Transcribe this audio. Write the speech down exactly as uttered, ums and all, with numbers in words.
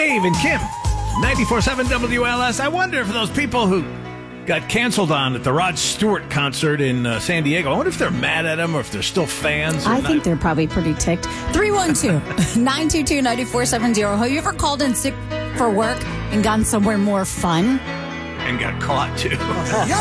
Dave and Kim, ninety-four point seven W L S. I wonder if those people who got canceled on at the Rod Stewart concert in uh, San Diego, I wonder if they're mad at him or if they're still fans. I not. think they're probably pretty ticked. three one two, nine two two, nine four seven zero. Have you ever called in sick for work and gotten somewhere more fun? And got caught, too. Yes,